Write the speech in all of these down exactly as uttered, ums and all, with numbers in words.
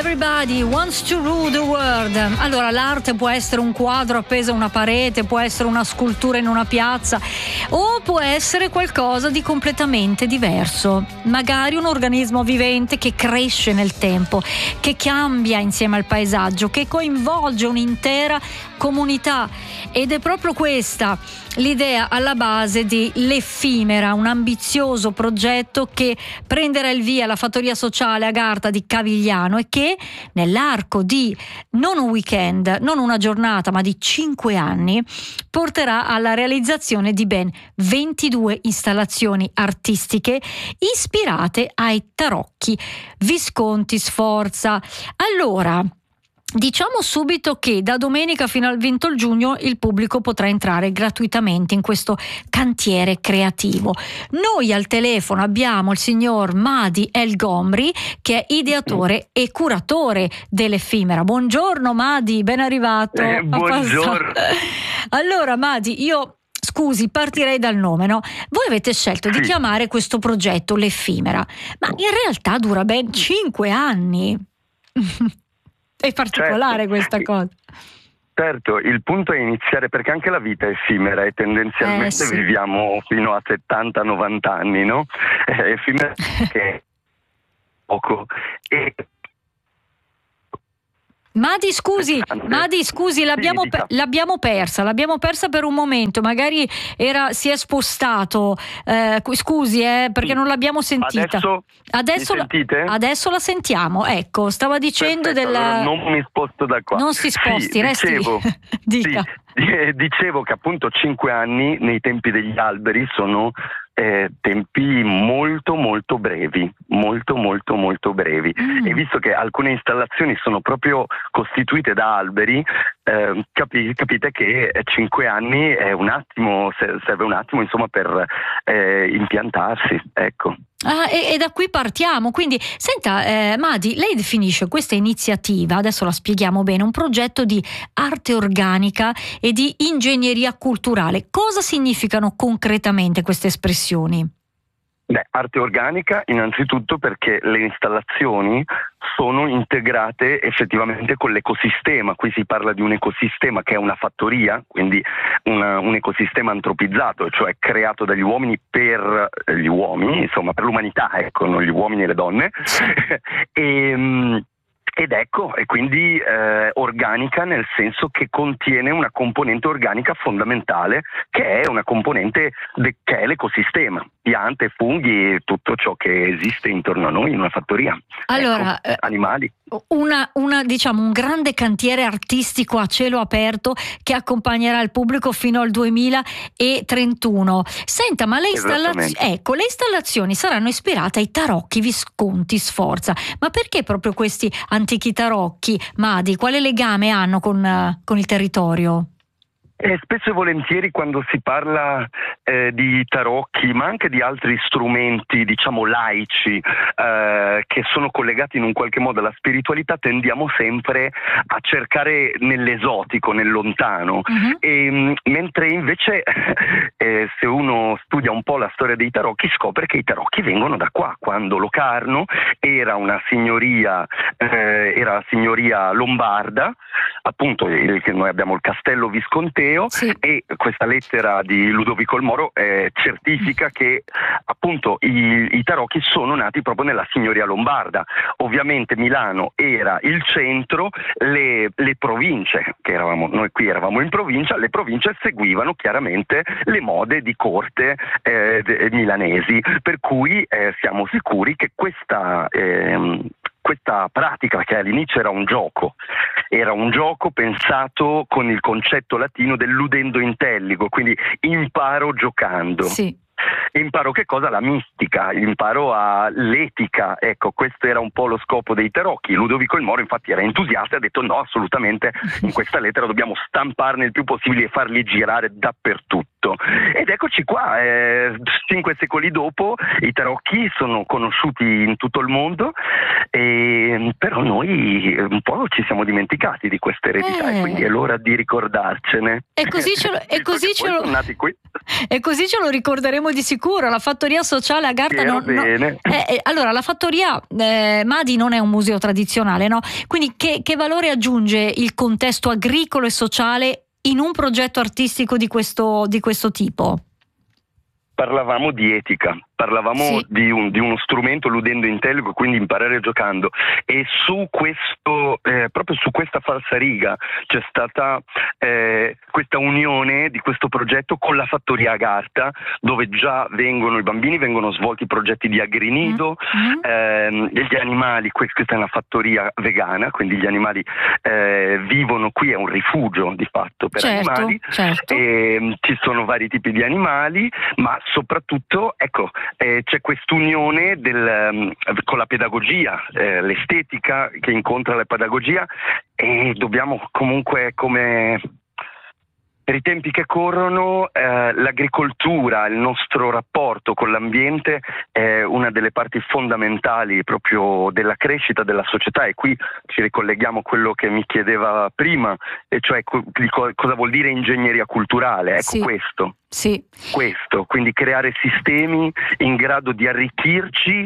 Everybody wants to rule the world. Allora, l'arte può essere un quadro appeso a una parete, può essere una scultura in una piazza, o può essere qualcosa di completamente diverso. Magari un organismo vivente che cresce nel tempo, che cambia insieme al paesaggio, che coinvolge un'intera comunità. Ed è proprio questa l'idea alla base di L'Effimera, un ambizioso progetto che prenderà il via alla fattoria sociale Agartha di Cavigliano e che nell'arco di non un weekend, non una giornata, ma di cinque anni porterà alla realizzazione di ben ventidue installazioni artistiche ispirate ai tarocchi Visconti Sforza. Allora, diciamo subito che da domenica fino al venti giugno il pubblico potrà entrare gratuitamente in questo cantiere creativo. Noi al telefono abbiamo il signor Madi El Gomri, che è ideatore e curatore dell'Effimera. Buongiorno Madi, ben arrivato. Eh, buongiorno. Allora Madi, io scusi, partirei dal nome, no? Voi avete scelto Sì. di chiamare questo progetto L'Effimera, ma in realtà dura ben cinque anni. È particolare, certo, questa cosa. Certo, il punto è iniziare, perché anche la vita è effimera e tendenzialmente eh, sì. viviamo fino a settanta novanta anni, no? È effimera che è poco. E Madi scusi, Madi scusi, l'abbiamo, sì, pe- l'abbiamo persa, l'abbiamo persa per un momento, magari era, si è spostato, eh, scusi eh, perché non l'abbiamo sentita. Adesso, adesso, mi sentite? adesso la sentiamo, ecco, stava dicendo Perfetto, della... allora non mi sposto da qua. Non si sposti, sì, resti, dicevo, dica. Sì, dicevo che appunto cinque anni nei tempi degli alberi sono eh, tempi molto molto brevi, molto molto molto brevi. Mm. E visto che alcune installazioni sono proprio costituite da alberi, eh, capi- capite che cinque anni è un attimo, serve un attimo insomma per eh, impiantarsi, ecco. Ah, e, e da qui partiamo, quindi senta eh, Madi, lei definisce questa iniziativa, adesso la spieghiamo bene, un progetto di arte organica e di ingegneria culturale. Cosa significano concretamente queste espressioni? Beh, arte organica innanzitutto perché le installazioni sono integrate effettivamente con l'ecosistema. Qui si parla di un ecosistema che è una fattoria, quindi una, un ecosistema antropizzato, cioè creato dagli uomini per gli uomini, insomma per l'umanità, ecco, non gli uomini e le donne. e, Ed ecco, e quindi eh, organica nel senso che contiene una componente organica fondamentale che è una componente de- che è l'ecosistema, piante, funghi e tutto ciò che esiste intorno a noi in una fattoria. Allora, ecco, animali. Una, una, diciamo, un grande cantiere artistico a cielo aperto che accompagnerà il pubblico fino al duemilatrentuno. Senta, ma le, installaz- ecco, le installazioni saranno ispirate ai tarocchi Visconti Sforza. Ma perché proprio questi antichi tarocchi, Madi? Quale legame hanno con, uh, con il territorio? E spesso e volentieri quando si parla eh, di tarocchi, ma anche di altri strumenti, diciamo laici, eh, che sono collegati in un qualche modo alla spiritualità, tendiamo sempre a cercare nell'esotico, nel lontano. Uh-huh. E, mh, mentre invece eh, se uno studia un po' la storia dei tarocchi scopre che i tarocchi vengono da qua. Quando Locarno era una signoria, eh, era la signoria lombarda, appunto il, noi abbiamo il castello visconteo. Sì. E questa lettera di Ludovico il Moro eh, certifica che appunto i, i tarocchi sono nati proprio nella signoria lombarda. Ovviamente Milano era il centro, le, le province, che eravamo, noi qui eravamo in provincia, le province seguivano chiaramente le mode di corte eh, de, milanesi, per cui eh, siamo sicuri che questa... Eh, Questa pratica, che all'inizio era un gioco, era un gioco pensato con il concetto latino del ludendo intelligo, quindi imparo giocando. Sì. Imparo che cosa? La mistica, imparo all'etica, ecco, questo era un po' lo scopo dei tarocchi. Ludovico il Moro infatti era entusiasta e ha detto no, assolutamente, in questa lettera dobbiamo stamparne il più possibile e farli girare dappertutto. Ed eccoci qua, eh, cinque secoli dopo i tarocchi sono conosciuti in tutto il mondo, e, però noi un po' ci siamo dimenticati di questa eredità eh. e quindi è l'ora di ricordarcene. E così ce lo, e così ce lo, nati qui. E così ce lo ricorderemo di sicuro sicuro, la fattoria sociale Agartha non, non, bene. eh, eh, allora la fattoria eh, Madi non è un museo tradizionale, no? Quindi che, che valore aggiunge il contesto agricolo e sociale in un progetto artistico di questo, di questo tipo? Parlavamo di etica, parlavamo sì. di, un, di uno strumento ludendo intelligo, quindi imparare giocando, e su questo, eh, proprio su questa falsariga c'è stata eh, questa unione di questo progetto con la fattoria Agartha, dove già vengono i bambini, vengono svolti progetti di agrinido, mm-hmm. ehm, gli animali, questa è una fattoria vegana, quindi gli animali eh, vivono qui, è un rifugio di fatto per certo, animali, certo. E, ci sono vari tipi di animali, ma soprattutto ecco eh, c'è quest'unione del, um, con la pedagogia, eh, l'estetica che incontra la pedagogia, e dobbiamo comunque, come per i tempi che corrono, eh, l'agricoltura, il nostro rapporto con l'ambiente è una delle parti fondamentali proprio della crescita della società, e qui ci ricolleghiamo a quello che mi chiedeva prima, e cioè co- cosa vuol dire ingegneria culturale. Ecco, sì. questo. Sì. Questo, quindi creare sistemi in grado di arricchirci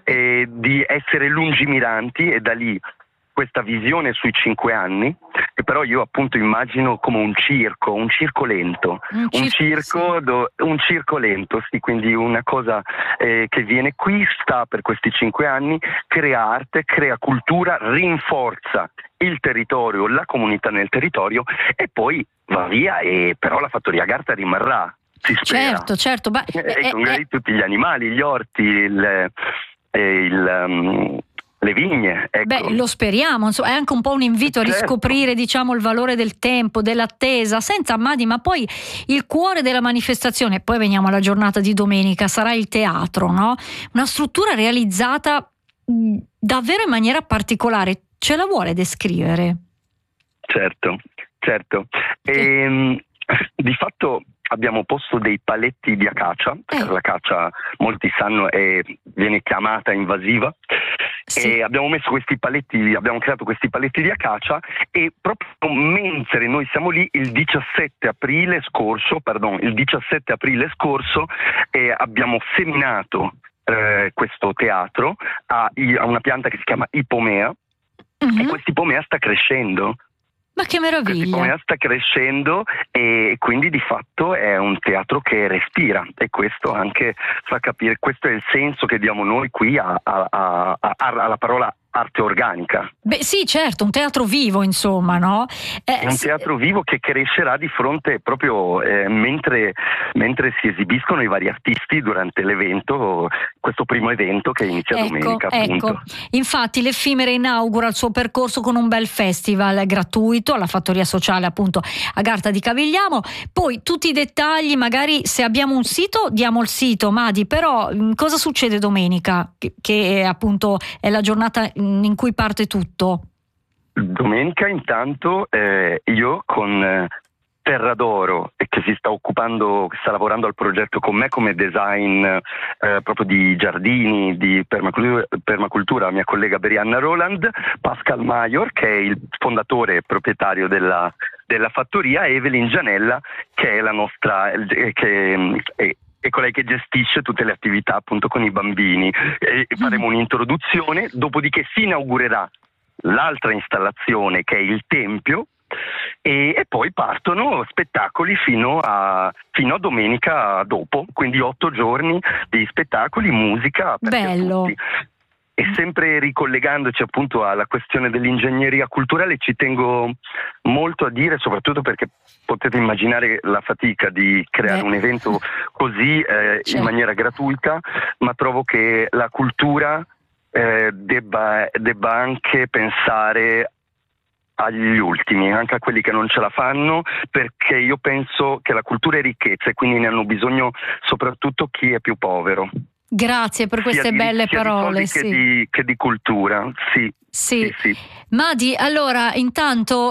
e di essere lungimiranti, e da lì questa visione sui cinque anni, che però io appunto immagino come un circo, un circo lento, un, un circo, circo, sì. do, un circo lento, sì, quindi una cosa eh, che viene qui, sta per questi cinque anni, crea arte, crea cultura, rinforza il territorio, la comunità nel territorio, e poi va via, e però la fattoria Agartha rimarrà, si spera. Certo, certo. Ba- e eh, con eh, tutti gli animali, gli orti, il, eh, il um, le vigne, ecco. Beh, lo speriamo, insomma, è anche un po' un invito a certo. riscoprire, diciamo, il valore del tempo, dell'attesa. Senza Madi, ma poi il cuore della manifestazione, poi veniamo alla giornata di domenica, sarà il teatro, no? Una struttura realizzata mh, davvero in maniera particolare. Ce la vuole descrivere? Certo, certo. E, di fatto abbiamo posto dei paletti di acacia, eh. l'acacia molti sanno è, viene chiamata invasiva, sì. E abbiamo messo questi paletti, abbiamo creato questi paletti di acacia, e proprio mentre noi siamo lì il diciassette aprile scorso, pardon, il diciassette aprile scorso eh, abbiamo seminato eh, questo teatro a, a una pianta che si chiama ipomea, mm-hmm. e questa ipomea sta crescendo. Ma che meraviglia! Questa sta crescendo, e quindi di fatto è un teatro che respira, e questo anche fa capire, questo è il senso che diamo noi qui a, a, a, a, alla parola arte organica. Beh sì, certo, un teatro vivo, insomma, no? Eh, è un teatro vivo che crescerà di fronte proprio eh, mentre, mentre si esibiscono i vari artisti durante l'evento, questo primo evento che inizia ecco, domenica, appunto. Ecco. Infatti l'Effimere inaugura il suo percorso con un bel festival gratuito alla Fattoria Sociale, appunto, Agartha di Cavigliano. Poi tutti i dettagli, magari se abbiamo un sito, diamo il sito, Madi, però cosa succede domenica, che, che appunto è la giornata in cui parte tutto? Domenica intanto eh, io con eh, Terra d'Oro, e che si sta occupando, che sta lavorando al progetto con me come design eh, proprio di giardini, di permacultura, permacultura, la mia collega Berianna Roland, Pascal Maior, che è il fondatore e proprietario della, della fattoria, e Evelyn Gianella, che è la nostra eh, che è, è colei che gestisce tutte le attività appunto con i bambini. E faremo un'introduzione, dopodiché si inaugurerà l'altra installazione che è il Tempio, e, e poi partono spettacoli fino a, fino a domenica dopo, quindi otto giorni di spettacoli, musica. Bello. E sempre ricollegandoci appunto alla questione dell'ingegneria culturale, ci tengo molto a dire, soprattutto perché potete immaginare la fatica di creare Beh. un evento così eh, in maniera gratuita, ma trovo che la cultura eh, debba, debba anche pensare agli ultimi, anche a quelli che non ce la fanno, perché io penso che la cultura è ricchezza, e quindi ne hanno bisogno soprattutto chi è più povero. Grazie per queste sia belle di, sia parole. Di sì. che, di, che di cultura, sì. Sì. sì, sì. Madi, allora intanto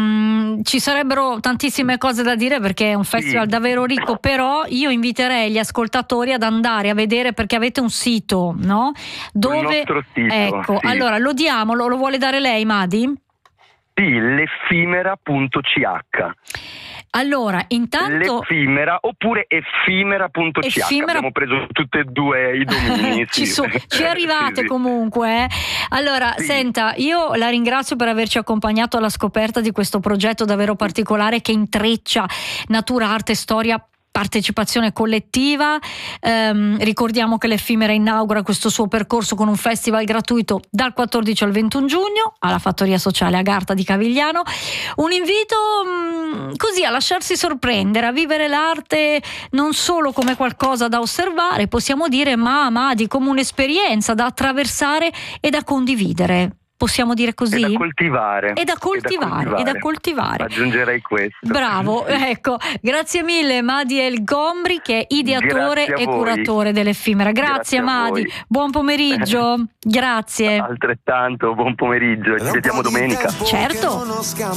um, ci sarebbero tantissime cose da dire perché è un festival sì. davvero ricco, però io inviterei gli ascoltatori ad andare a vedere, perché avete un sito, no? Dove... Il nostro sito, ecco, sì. allora lo diamo, lo, lo vuole dare lei, Madi? Sì, l'effimera punto c h. Allora, intanto l'effimera oppure effimera punto c h. Effimera... Abbiamo preso tutti e due i domini. ci, sì. so... ci arrivate sì, sì. comunque. Eh? Allora, sì. Senta, io la ringrazio per averci accompagnato alla scoperta di questo progetto davvero particolare che intreccia natura, arte, storia, partecipazione collettiva. Ehm, ricordiamo che l'Effimera inaugura questo suo percorso con un festival gratuito dal quattordici al ventuno giugno alla Fattoria Sociale Agarta di Cavigliano. Un invito mh, così a lasciarsi sorprendere, a vivere l'arte non solo come qualcosa da osservare, possiamo dire, ma, ma di come un'esperienza da attraversare e da condividere. Possiamo dire così? E da coltivare. E da coltivare, e da coltivare. Aggiungerei questo. Bravo, ecco. Grazie mille Madi El Gombri, che è ideatore e curatore dell'Effimera. Grazie, Grazie Madi, buon pomeriggio. Grazie. Altrettanto, buon pomeriggio, ci vediamo domenica. Certo.